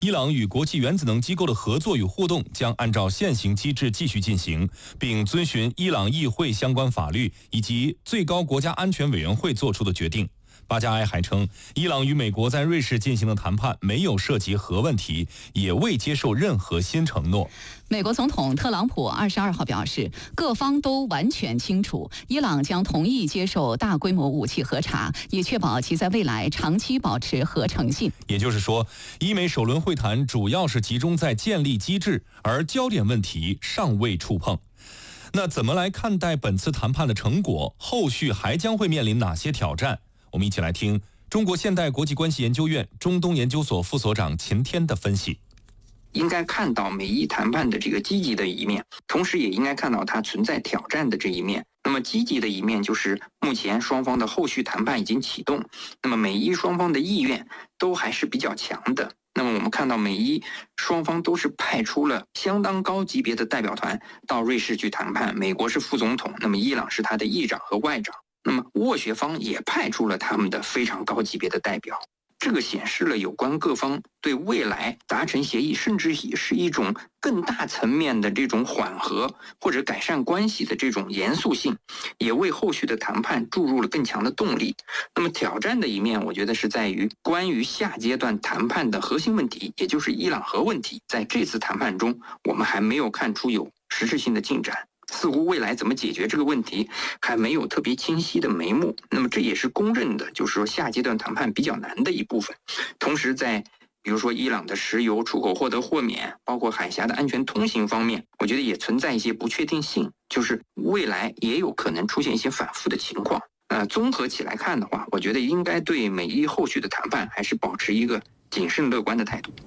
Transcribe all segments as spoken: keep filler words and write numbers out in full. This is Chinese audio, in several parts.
伊朗与国际原子能机构的合作与互动将按照现行机制继续进行，并遵循伊朗议会相关法律以及最高国家安全委员会作出的决定。巴加埃还称，伊朗与美国在瑞士进行的谈判没有涉及核问题，也未接受任何新承诺。 美国总统特朗普二十二号表示，各方都完全清楚，伊朗将同意接受大规模武器核查，以确保其在未来长期保持核诚信。 也就是说，伊美首轮会谈主要是集中在建立机制，而焦点问题尚未触碰。那怎么来看待本次谈判的成果？后续还将会面临哪些挑战？我们一起来听中国现代国际关系研究院中东研究所副所长秦天的分析。 应该看到美伊谈判的这个积极的一面，同时也应该看到它存在挑战的这一面。那么积极的一面就是目前双方的后续谈判已经启动，那么美伊双方的意愿都还是比较强的。那么我们看到美伊双方都是派出了相当高级别的代表团到瑞士去谈判，美国是副总统，那么伊朗是他的议长和外长。那么斡旋方也派出了他们的非常高级别的代表，这个显示了有关各方对未来达成协议，甚至也是一种更大层面的这种缓和或者改善关系的这种严肃性，也为后续的谈判注入了更强的动力。那么挑战的一面，我觉得是在于关于下阶段谈判的核心问题，也就是伊朗核问题，在这次谈判中，我们还没有看出有实质性的进展。似乎未来怎么解决这个问题还没有特别清晰的眉目，那么这也是公认的，就是说下阶段谈判比较难的一部分。同时在比如说伊朗的石油出口获得豁免，包括海峡的安全通行方面，我觉得也存在一些不确定性，就是未来也有可能出现一些反复的情况。呃，综合起来看的话，我觉得应该对美伊后续的谈判还是保持一个谨慎乐观的态度。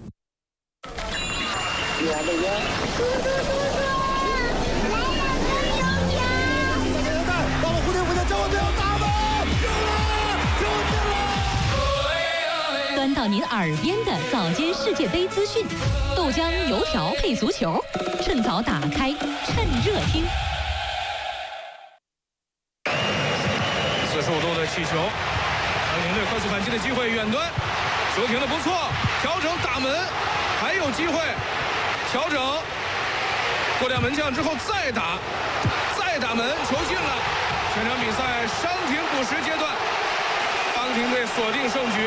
端到您耳边的早间世界杯资讯，豆浆油条配足球，趁早打开，趁热听。 四十五度的气球，阿根廷队快速反击的机会，远端球停的不错，调整打门，还有机会，调整过掉门将之后再打，再打门，球进了。全场比赛伤停补时阶段，阿根廷队锁定胜局。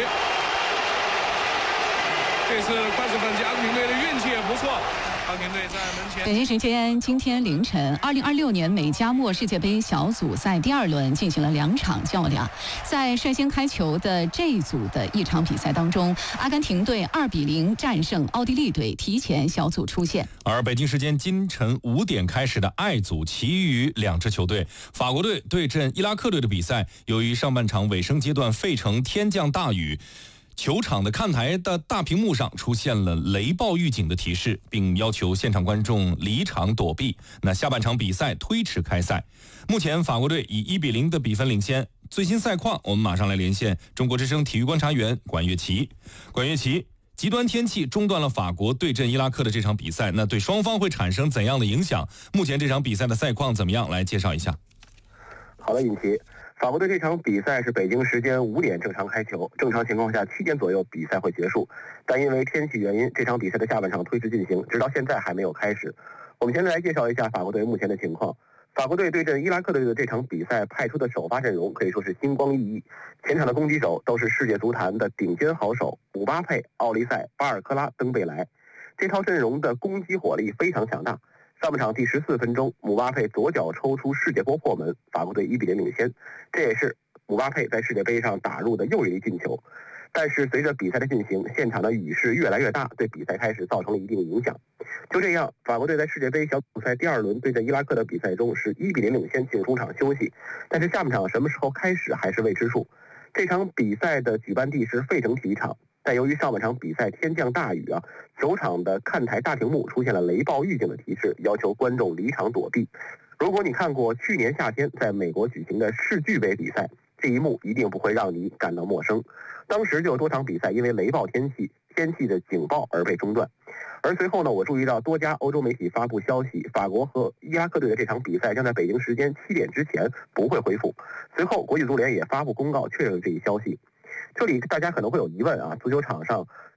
这次快速反击，阿根廷队的运气也不错。阿根廷队在门前。 北京时间今天凌晨，二零二六年美加墨世界杯小组赛第二轮进行了两场较量。在率先开球的这一组的一场比赛当中，阿根廷队二比零战胜奥地利队，提前小组出线。 而北京时间今晨五点开始的 I 组，其余两支球队，法国队对阵伊拉克队的比赛，由于上半场尾声阶段费城天降大雨。球场的看台的大屏幕上出现了雷暴预警的提示，并要求现场观众离场躲避。那下半场比赛推迟开赛，目前法国队以一比零的比分领先。最新赛况，我们马上来连线中国之声体育观察员管乐琪。管乐琪，极端天气中断了法国对阵伊拉克的这场比赛，那对双方会产生怎样的影响？目前这场比赛的赛况怎么样？来介绍一下。 好的，尹奇。法国队这场比赛是北京时间五点正常开球，正常情况下七点左右比赛会结束，但因为天气原因，这场比赛的下半场推迟进行，直到现在还没有开始。我们先来介绍一下法国队目前的情况。法国队对阵伊拉克队的这场比赛派出的首发阵容可以说是星光熠熠，前场的攻击手都是世界足坛的顶尖好手，姆巴佩、奥利塞、巴尔科拉、登贝莱，这套阵容的攻击火力非常强大。上半场第十四分钟，姆巴佩左脚抽出世界波破门，法国队一比零领先，这也是姆巴佩在世界杯上打入的又一粒进球。但是随着比赛的进行，现场的雨势越来越大，对比赛开始造成了一定的影响。就这样，法国队在世界杯小组赛第二轮对阵伊拉克的比赛中是一比零领先，进入中场休息。但是下半场什么时候开始还是未知数。这场比赛的举办地是费城体育场。但由于上半场比赛天降大雨啊，球场的看台大屏幕出现了雷暴预警的提示，要求观众离场躲避。如果你看过去年夏天在美国举行的世俱杯比赛，这一幕一定不会让你感到陌生。当时就有多场比赛因为雷暴天气天气的警报而被中断。而随后呢，我注意到多家欧洲媒体发布消息，法国和伊拉克队的这场比赛将在北京时间七点之前不会恢复。随后国际足联也发布公告确认了这一消息。这里大家可能会有疑问啊，足球场上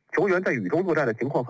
球员在雨中作战的情况